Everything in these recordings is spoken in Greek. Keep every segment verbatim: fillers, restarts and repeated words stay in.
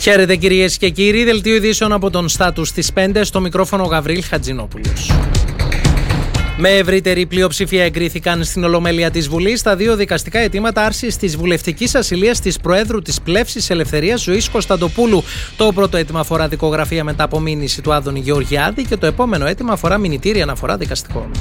Χαίρετε κυρίες και κύριοι, δελτίο ειδήσεων από τον Στάτους στις πέντε, στο μικρόφωνο Γαβρίλ Χατζηνόπουλος. Με ευρύτερη πλειοψηφία εγκρίθηκαν στην Ολομέλεια της Βουλής τα δύο δικαστικά αιτήματα άρσης της βουλευτικής ασυλίας της Προέδρου της Πλεύσης Ελευθερίας Ζωής Κωνσταντοπούλου. Το πρώτο αίτημα αφορά δικογραφία μετά από μήνυση του Άδωνη Γεωργιάδη και το επόμενο αίτημα αφορά μηνυτήρια αναφορά δικαστικών.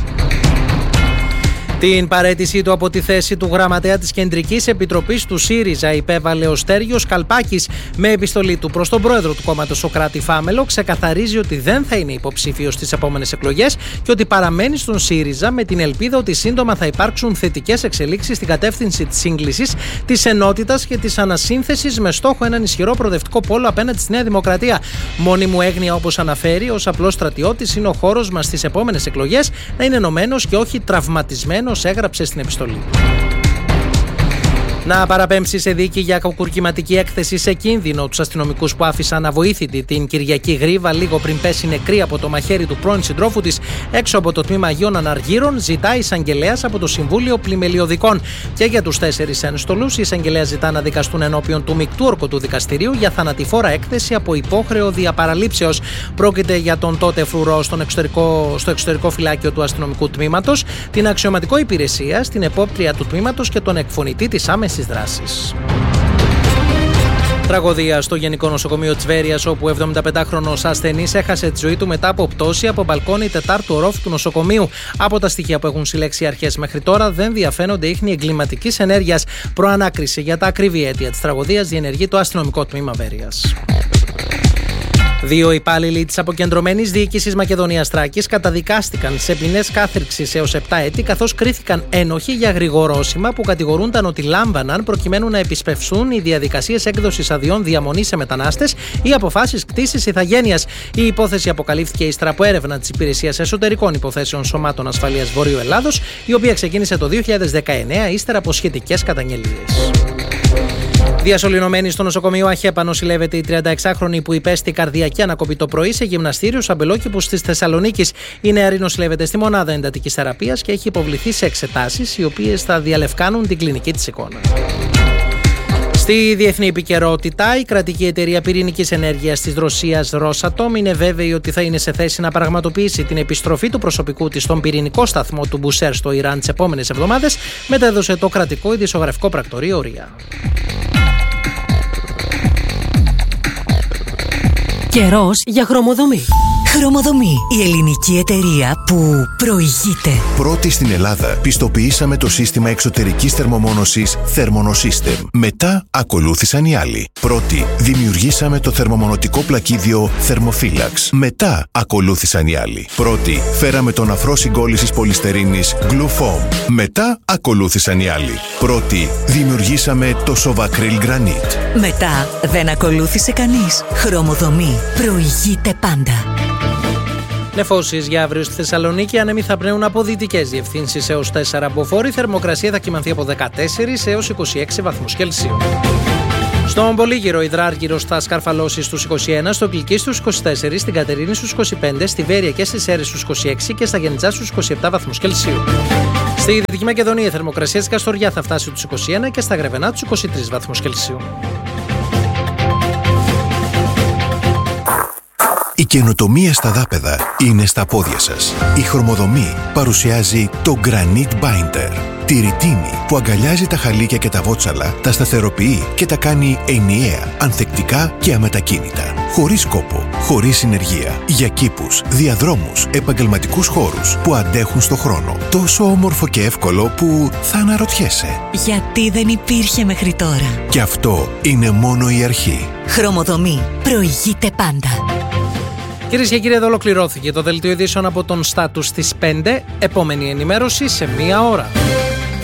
Την παραίτησή του από τη θέση του γραμματέα της Κεντρικής Επιτροπής του ΣΥΡΙΖΑ υπέβαλε ο Στέργιος Καλπάκης. Με επιστολή του προς τον πρόεδρο του κόμματος Σωκράτη Φάμελο, ξεκαθαρίζει ότι δεν θα είναι υποψήφιος στις επόμενες εκλογές και ότι παραμένει στον ΣΥΡΙΖΑ με την ελπίδα ότι σύντομα θα υπάρξουν θετικές εξελίξεις στην κατεύθυνση της σύγκλησης, της ενότητας και της ανασύνθεσης με στόχο έναν ισχυρό προοδευτικό πόλο απέναντι στη Νέα Δημοκρατία. Μόνη μου έγνοια, όπως αναφέρει, ως απλός στρατιώτης, είναι ο χώρος μας στις επόμενες εκλογές να είναι ενωμένος και όχι τραυματισμένος, έγραψε στην επιστολή. Να παραπέμψει σε δίκη για κακουργηματική έκθεση σε κίνδυνο τους αστυνομικούς που άφησαν αβοήθητη την Κυριακή Γρίβα λίγο πριν πέσει νεκρή από το μαχαίρι του πρώην συντρόφου της έξω από το τμήμα Αγίων Αναργύρων, ζητά η εισαγγελέας από το Συμβούλιο Πλημελιωδικών. Και για τους τέσσερις ένστολους, η εισαγγελέα ζητά να δικαστούν ενώπιον του μεικτού ορκωτού δικαστηρίου για θανατηφόρα έκθεση από υπόχρεο διαπαραλήψεως. Πρόκειται για τον τότε φρουρό στον εξωτερικό, στο εξωτερικό φυλάκιο του αστυνομικού τμήματος, την αξιωματικό υπηρεσία, την επόπτρια του τμήματος και τον εκφωνητή της άμεσης δράσεις. Τραγωδία στο Γενικό Νοσοκομείο Τσβέρειας, όπου εβδομηνταπεντάχρονος ασθενής έχασε τη ζωή του μετά από πτώση από μπαλκόνι τετάρτου ορόφου του νοσοκομείου. Από τα στοιχεία που έχουν συλλέξει οι αρχές μέχρι τώρα, δεν διαφαίνονται ίχνη εγκληματικής ενέργειας. Προανάκριση για τα ακριβή αίτια της τραγωδίας διενεργεί το αστυνομικό τμήμα Βέρειας. Δύο υπάλληλοι της αποκεντρωμένης διοίκησης Μακεδονίας Θράκης καταδικάστηκαν σε ποινές κάθριξης έως επτά έτη, καθώς κρίθηκαν ένοχοι για γρηγορόσημα που κατηγορούνταν ότι λάμβαναν προκειμένου να επισπευσούν οι διαδικασίες έκδοσης αδειών διαμονής σε μετανάστες ή αποφάσεις κτήσης ηθαγένειας. Η υπόθεση αποκαλύφθηκε ύστερα από έρευνα της Υπηρεσίας Εσωτερικών Υποθέσεων Σωμάτων Ασφαλείας Βορείου Ελλάδος, η οποία ξεκίνησε το δύο χιλιάδες δεκαεννέα ύστερα από σχετικές καταγγελίες. Διασωληνωμένη στο νοσοκομείο Αχέπα νοσηλεύεται η τριανταεξάχρονη που υπέστη καρδιακή ανακοπή το πρωί σε γυμναστήριο Σαμπελόκηπου της Θεσσαλονίκης. Η νεαρή νοσηλεύεται στη μονάδα εντατικής θεραπείας και έχει υποβληθεί σε εξετάσεις, οι οποίες θα διαλευκάνουν την κλινική της εικόνα. Στη διεθνή επικαιρότητα, η κρατική εταιρεία πυρηνικής ενέργειας της Ρωσίας Ρόσατομ είναι βέβαιη ότι θα είναι σε θέση να πραγματοποιήσει την επιστροφή του προσωπικού της στον πυρηνικό σταθμό του Μπουσέρ στο Ιράν τις επόμενες εβδομάδες, μετέδωσε το κρατικό ειδησιογραφικό πρακτορείο ΡΙΑ. Καιρός για χρωμοδομή. Χρωμοδομή, η ελληνική εταιρεία που προηγείται. Πρώτη στην Ελλάδα πιστοποιήσαμε το σύστημα εξωτερικής θερμομόνωσης Thermonosystem. Μετά ακολούθησαν οι άλλοι. Πρώτη δημιουργήσαμε το θερμομονωτικό πλακίδιο Thermophilax. Μετά ακολούθησαν οι άλλοι. Πρώτη φέραμε τον αφρό συγκόλλησης πολυστερίνης Glufoam. Μετά ακολούθησαν οι άλλοι. Πρώτη δημιουργήσαμε το Sovacryl Granite. Μετά δεν ακολούθησε κανείς. Χρωμοδομή προηγείται πάντα. Νεφώσεις για αύριο στη Θεσσαλονίκη, άνεμοι θα πνέουν από δυτικές διευθύνσεις έως τέσσερα μποφόρ. Θερμοκρασία θα κυμανθεί από δεκατέσσερα έως είκοσι έξι βαθμούς Κελσίου. Στον Πολύγυρο, Υδράργυρος θα σκαρφαλώσει στους είκοσι ένα, στο Κλική στους είκοσι τέσσερα, στην Κατερίνη στους είκοσι πέντε, στη Βέρεια και στις Σέρρες στους είκοσι έξι και στα Γενιτσά στους είκοσι επτά βαθμούς Κελσίου. Στη Δυτική Μακεδονία, η θερμοκρασία στη Καστοριά θα φτάσει στους είκοσι ένα και στα Γρεβενά τους είκοσι τρεις βαθμούς Κελσίου. Η καινοτομία στα δάπεδα είναι στα πόδια σας. Η Χρωμοδομή παρουσιάζει το Granite Binder. Τη ρητίνη που αγκαλιάζει τα χαλίκια και τα βότσαλα, τα σταθεροποιεί και τα κάνει ενιαία, ανθεκτικά και αμετακίνητα. Χωρίς κόπο, χωρίς συνεργεία. Για κήπους, διαδρόμους, επαγγελματικούς χώρους που αντέχουν στο χρόνο. Τόσο όμορφο και εύκολο που θα αναρωτιέσαι. Γιατί δεν υπήρχε μέχρι τώρα. Και αυτό είναι μόνο η αρχή. Χρωμοδομή προηγείται πάντα. Κυρίες και κύριοι, εδώ ολοκληρώθηκε το δελτίο ειδήσεων από τον Στάτους στις πέντε. Επόμενη ενημέρωση σε μία ώρα.